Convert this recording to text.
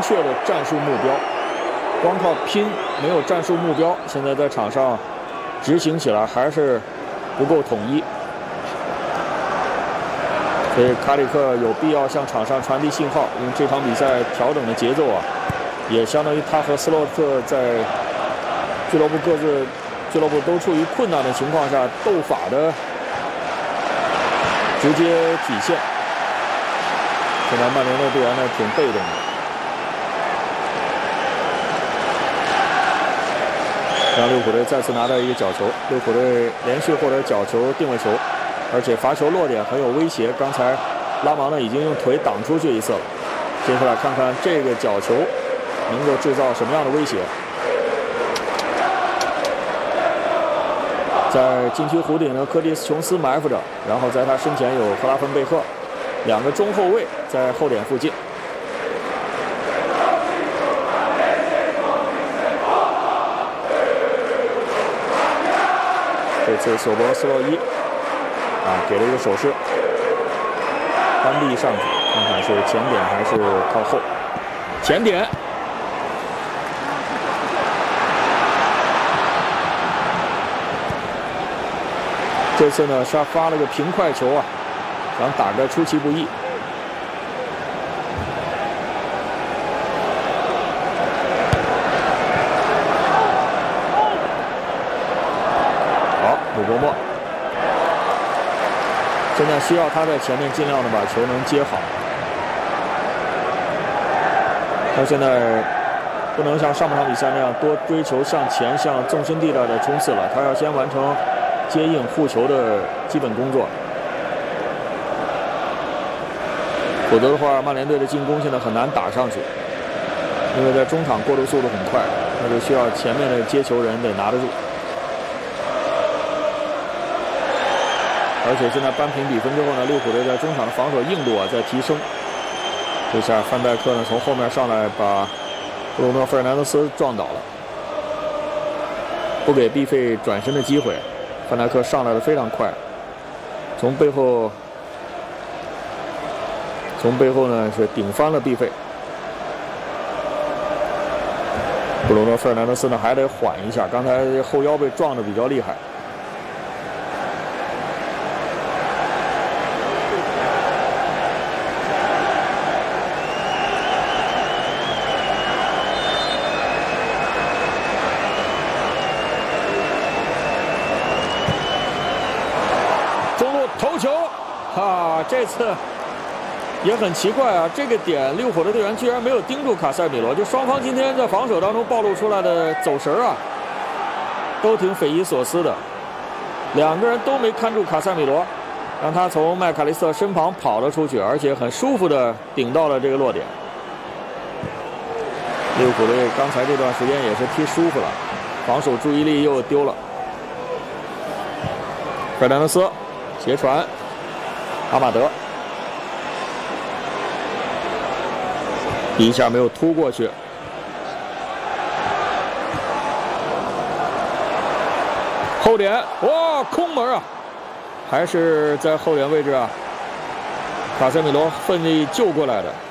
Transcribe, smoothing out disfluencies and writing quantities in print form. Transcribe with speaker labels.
Speaker 1: 确的战术目标，光靠拼没有战术目标，现在在场上执行起来还是不够统一。所以卡里克有必要向场上传递信号，因为这场比赛调整的节奏啊，也相当于他和斯洛特在俱乐部都处于困难的情况下斗法的直接体现。现在曼联的队员呢挺被动的。让利物浦队再次拿到一个角球，利物浦队连续获得角球、定位球，而且罚球落点很有威胁。刚才拉芒呢已经用腿挡出去一次了，接下来看看这个角球能够制造什么样的威胁。在禁区弧顶的柯蒂斯·琼斯埋伏着，然后在他身前有赫拉芬贝赫，两个中后卫在后点附近。这次索博斯洛伊给了一个手势，单臂上去，看看是前点还是靠后。前点，这次呢是发了个平快球啊，想打个出其不意。鲁伯莫现在需要他在前面尽量的把球能接好。他现在不能像上半场比赛那样多追求向前、向纵深地带的冲刺了，他要先完成接应、护球的基本工作。否则的话，曼联队的进攻现在很难打上去，因为在中场过渡速度很快，那就需要前面的接球人得拿得住。而且现在扳平比分之后呢，利物浦队在中场的防守硬度在提升。这下范戴克呢从后面上来把布鲁诺·费尔南德斯撞倒了，不给毕费转身的机会。范戴克上来的非常快，从背后呢是顶翻了毕费。布鲁诺·费尔南德斯呢还得缓一下，刚才后腰被撞得比较厉害。头球，这次也很奇怪啊！这个点，利物浦的队员居然没有盯住卡塞米罗，就双方今天在防守当中暴露出来的走神啊，都挺匪夷所思的。两个人都没看住卡塞米罗，让他从麦卡利斯特身旁跑了出去，而且很舒服的顶到了这个落点。利物浦队刚才这段时间也是踢舒服了，防守注意力又丢了。费尔南德斯。斜传，阿马德一下没有突过去，后点，哇，空门啊！还是在后点位置啊，卡塞米罗奋力救过来的，